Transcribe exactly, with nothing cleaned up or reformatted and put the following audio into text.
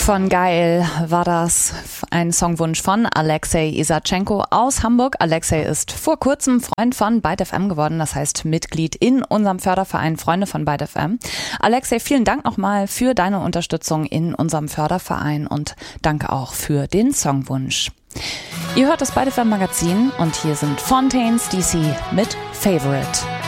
Von Geil war das ein Songwunsch von Alexei Isatschenko aus Hamburg. Alexei ist vor kurzem Freund von Byte F M geworden, das heißt Mitglied in unserem Förderverein Freunde von Byte F M. Alexei, vielen Dank nochmal für deine Unterstützung in unserem Förderverein und danke auch für den Songwunsch. Ihr hört das Byte F M Magazin und hier sind Fontaines D C mit Favorite.